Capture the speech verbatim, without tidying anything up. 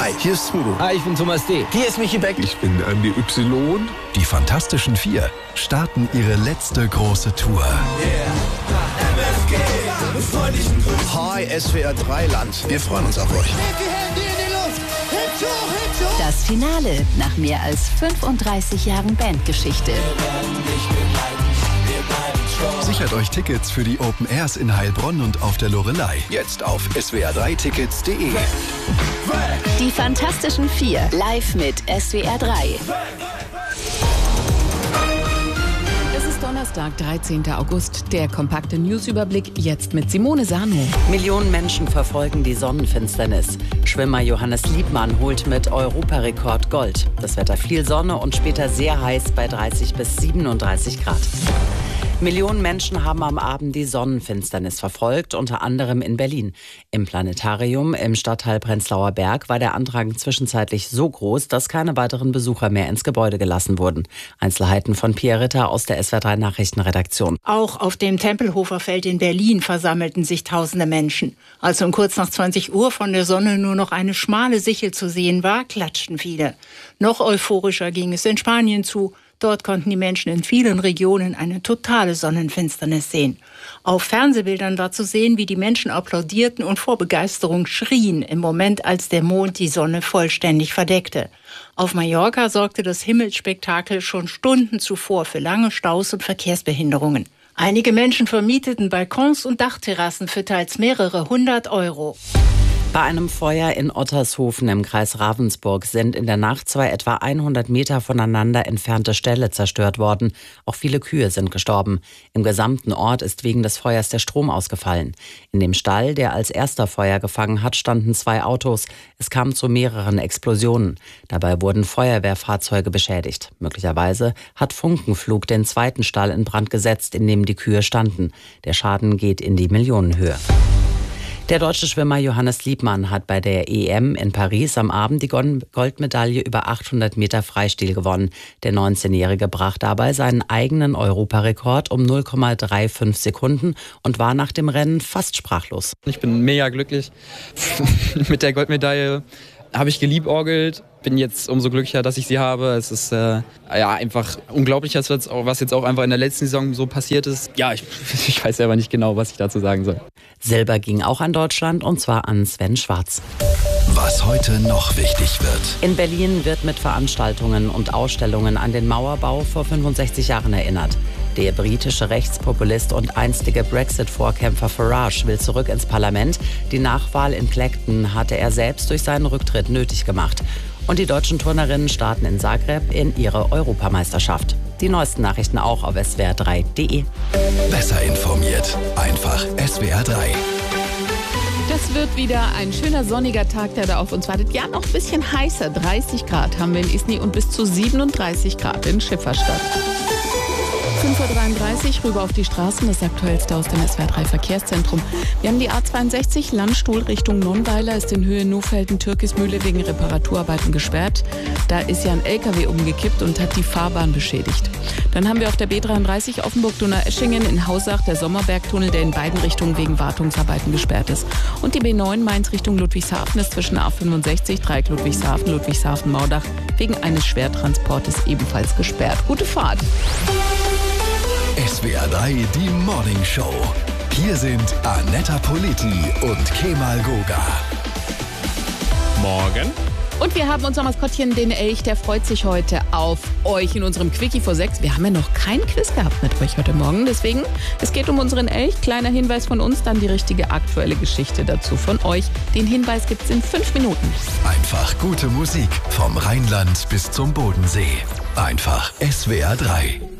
Hi, hier ist Smudo. Hi, ich bin Thomas D. Hier ist Michi Beck. Ich bin Andi Y. Die Fantastischen Vier starten ihre letzte große Tour. Yeah. M F G. Mit freundlichen Grüßen. Hi, S W R drei Land. Wir freuen uns auf euch. Das Finale nach mehr als fünfunddreißig Jahren Bandgeschichte. Sichert euch Tickets für die Open Airs in Heilbronn und auf der Loreley. Jetzt auf S W R drei Tickets punkt de. Die Fantastischen Vier live mit S W R drei. Es ist Donnerstag, dreizehnter August. Der kompakte Newsüberblick jetzt mit Simone Sano. Millionen Menschen verfolgen die Sonnenfinsternis. Schwimmer Johannes Liebmann holt mit Europarekord Gold. Das Wetter viel Sonne und später sehr heiß bei dreißig bis siebenunddreißig Grad. Millionen Menschen haben am Abend die Sonnenfinsternis verfolgt, unter anderem in Berlin. Im Planetarium im Stadtteil Prenzlauer Berg war der Andrang zwischenzeitlich so groß, dass keine weiteren Besucher mehr ins Gebäude gelassen wurden. Einzelheiten von Pia Ritter aus der S W R drei Nachrichtenredaktion. Auch auf dem Tempelhofer Feld in Berlin versammelten sich tausende Menschen. Als um kurz nach zwanzig Uhr von der Sonne nur noch eine schmale Sichel zu sehen war, klatschten viele. Noch euphorischer ging es in Spanien zu. Dort konnten die Menschen in vielen Regionen eine totale Sonnenfinsternis sehen. Auf Fernsehbildern war zu sehen, wie die Menschen applaudierten und vor Begeisterung schrien im Moment, als der Mond die Sonne vollständig verdeckte. Auf Mallorca sorgte das Himmelsspektakel schon Stunden zuvor für lange Staus und Verkehrsbehinderungen. Einige Menschen vermieteten Balkons und Dachterrassen für teils mehrere hundert Euro. Bei einem Feuer in Ottershofen im Kreis Ravensburg sind in der Nacht zwei etwa hundert Meter voneinander entfernte Ställe zerstört worden. Auch viele Kühe sind gestorben. Im gesamten Ort ist wegen des Feuers der Strom ausgefallen. In dem Stall, der als erster Feuer gefangen hat, standen zwei Autos. Es kam zu mehreren Explosionen. Dabei wurden Feuerwehrfahrzeuge beschädigt. Möglicherweise hat Funkenflug den zweiten Stall in Brand gesetzt, in dem die Kühe standen. Der Schaden geht in die Millionenhöhe. Der deutsche Schwimmer Johannes Liebmann hat bei der E M in Paris am Abend die Goldmedaille über achthundert Meter Freistil gewonnen. Der neunzehnjährige brach dabei seinen eigenen Europarekord um null Komma fünfunddreißig Sekunden und war nach dem Rennen fast sprachlos. Ich bin mega glücklich mit der Goldmedaille. Habe ich geliebäugelt, bin jetzt umso glücklicher, dass ich sie habe. Es ist äh, ja einfach unglaublich, was jetzt auch einfach in der letzten Saison so passiert ist. Ja, ich, ich weiß selber nicht genau, was ich dazu sagen soll. Silber ging auch an Deutschland, und zwar an Sven Schwarz. Was heute noch wichtig wird. In Berlin wird mit Veranstaltungen und Ausstellungen an den Mauerbau vor fünfundsechzig Jahren erinnert. Der britische Rechtspopulist und einstige Brexit-Vorkämpfer Farage will zurück ins Parlament. Die Nachwahl in Clacton hatte er selbst durch seinen Rücktritt nötig gemacht. Und die deutschen Turnerinnen starten in Zagreb in ihre Europameisterschaft. Die neuesten Nachrichten auch auf S W R drei punkt de. Besser informiert. Einfach S W R drei. Das wird wieder ein schöner sonniger Tag, der da auf uns wartet. Ja, noch ein bisschen heißer. dreißig Grad haben wir in Isny und bis zu siebenunddreißig Grad in Schifferstadt. fünf Uhr dreiunddreißig rüber auf die Straßen, das Aktuellste aus dem S W R drei Verkehrszentrum. Wir haben die A zweiundsechzig, Landstuhl Richtung Nonnweiler, ist in Höhe Nofelden-Türkismühle wegen Reparaturarbeiten gesperrt. Da ist ja ein L K W umgekippt und hat die Fahrbahn beschädigt. Dann haben wir auf der B dreiunddreißig Offenburg-Donaueschingen in Hausach der Sommerbergtunnel, der in beiden Richtungen wegen Wartungsarbeiten gesperrt ist. Und die B neun Mainz Richtung Ludwigshafen ist zwischen A fünfundsechzig, Dreieck Ludwigshafen, Ludwigshafen-Maudach wegen eines Schwertransportes ebenfalls gesperrt. Gute Fahrt! S W R drei, die Morning Show. Hier sind Annetta Politi und Kemal Goga. Morgen. Und wir haben unser Maskottchen, den Elch, der freut sich heute auf euch in unserem Quickie vor sechs. Wir haben ja noch kein Quiz gehabt mit euch heute Morgen. Deswegen, es geht um unseren Elch. Kleiner Hinweis von uns, dann die richtige aktuelle Geschichte dazu von euch. Den Hinweis gibt's in fünf Minuten. Einfach gute Musik vom Rheinland bis zum Bodensee. Einfach S W R drei.